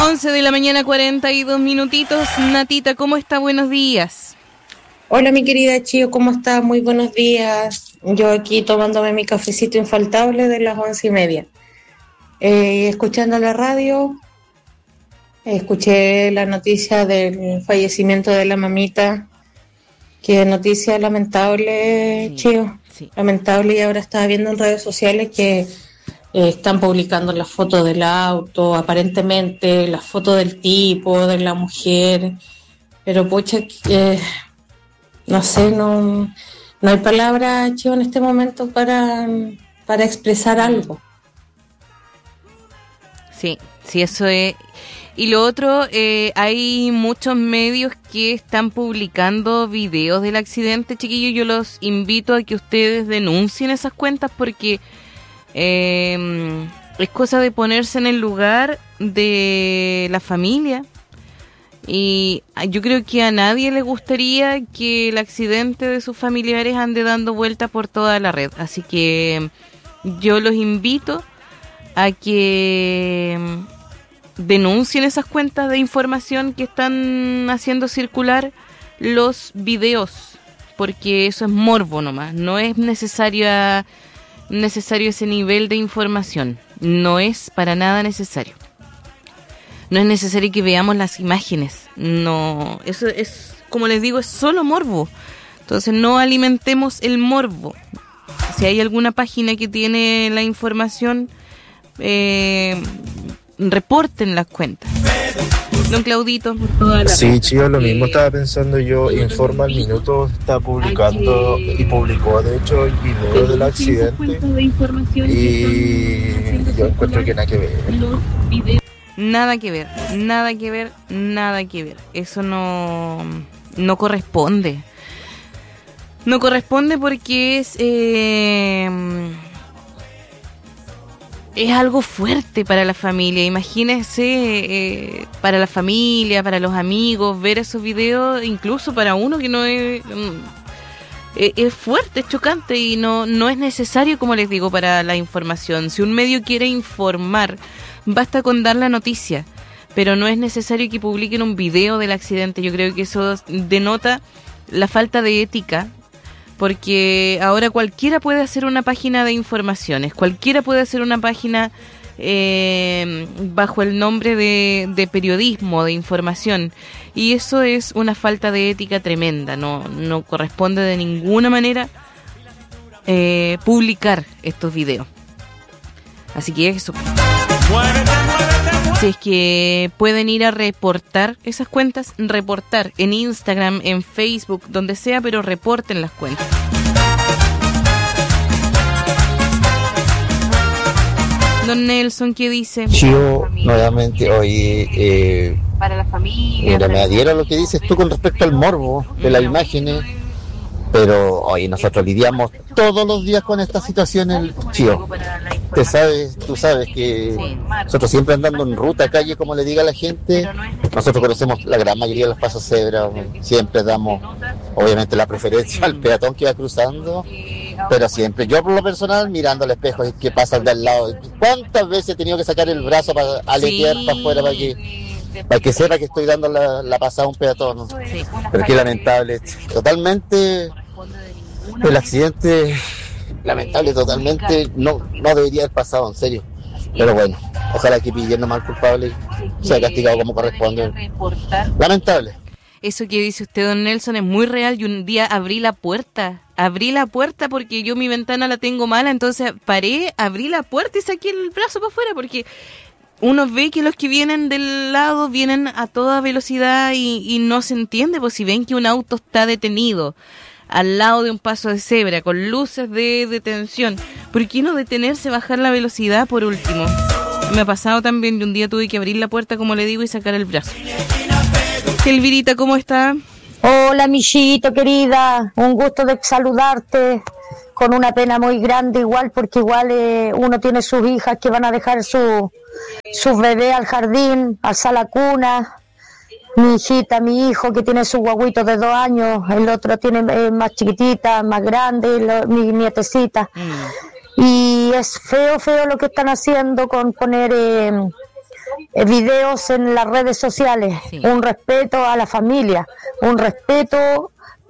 11 de la mañana, 42 minutitos. Natita, ¿cómo está? Buenos días. Hola, mi querida Chio, ¿cómo está? Muy buenos días. Yo aquí tomándome mi cafecito infaltable de las 11:30. Escuchando la radio, escuché la noticia del fallecimiento de la mamita. Qué noticia lamentable, Sí, Chio. sí. Lamentable, y ahora estaba viendo en redes sociales que están publicando las fotos del auto, aparentemente, las fotos del tipo, de la mujer. Pero pucha, no sé, no hay palabra, Chio, en este momento para expresar algo. Sí, sí, eso es. Y lo otro, hay muchos medios que están publicando videos del accidente, chiquillos. Yo los invito a que ustedes denuncien esas cuentas porque es cosa de ponerse en el lugar de la familia. Y yo creo que a nadie le gustaría que el accidente de sus familiares ande dando vueltas por toda la red. Así que yo los invito a que denuncien esas cuentas de información que están haciendo circular los videos, porque eso es morbo nomás. No es necesario ese nivel de información. No es para nada necesario. No es necesario que veamos las imágenes. No, eso es, como les digo, es solo morbo. Entonces no alimentemos el morbo. Si hay alguna página que tiene la información, reporten las cuentas. Don Claudito, por toda la Sí, Chío, lo mismo estaba pensando yo. Informa al Minuto está publicando y publicó de hecho el video del accidente y yo encuentro que nada que ver. Nada que ver, nada que ver, nada que ver. Eso no corresponde. No corresponde porque es algo fuerte para la familia. Imagínense, para la familia, para los amigos, ver esos videos, incluso para uno que no es fuerte, es chocante y no es necesario, como les digo, para la información. Si un medio quiere informar, basta con dar la noticia, pero no es necesario que publiquen un video del accidente. Yo creo que eso denota la falta de ética, porque ahora cualquiera puede hacer una página de informaciones, cualquiera puede hacer una página bajo el nombre de periodismo, de información, y eso es una falta de ética tremenda. No corresponde de ninguna manera publicar estos videos. Así que eso. Si es que pueden ir a reportar esas cuentas, reportar en Instagram, en Facebook, donde sea, pero reporten las cuentas. Don Nelson, ¿qué dice? Yo nuevamente hoy Para la familia. mira, me adhiero a lo que dices tú con respecto al morbo de las imágenes, pero hoy nosotros lidiamos todos los días con esta situación, el Chío. Tú sabes que nosotros siempre andando en ruta, calle, como le diga a la gente, nosotros conocemos la gran mayoría de los pasos cebra, siempre damos obviamente la preferencia al peatón que va cruzando, pero siempre, yo por lo personal, mirando al espejo, qué pasa de al lado. ¿Cuántas veces he tenido que sacar el brazo para aletear para afuera para que sepa que estoy dando la pasada a un peatón, ¿no? Pero qué lamentable, totalmente el accidente, lamentable totalmente, no debería haber pasado, en serio. Pero bueno, ojalá que pillen nomás al culpable y sea castigado como corresponde. Lamentable. Eso que dice usted, don Nelson, es muy real. Yo un día abrí la puerta porque yo mi ventana la tengo mala, entonces paré, abrí la puerta y saqué el brazo para afuera, porque uno ve que los que vienen del lado vienen a toda velocidad y no se entiende. Pues si ven que un auto está detenido al lado de un paso de cebra con luces de detención, ¿por qué no detenerse, bajar la velocidad por último? Me ha pasado también, y un día tuve que abrir la puerta, como le digo, y sacar el brazo. Elvirita, ¿cómo está? Hola, Michito, querida, un gusto de saludarte, con una pena muy grande igual, porque igual uno tiene sus hijas que van a dejar sus bebés al jardín, a la cuna. Mi hijita, mi hijo que tiene su guaguito de 2 años, el otro tiene más chiquitita, más grande, mi nietecita. Y es feo lo que están haciendo con poner videos en las redes sociales. Sí. Un respeto a la familia, un respeto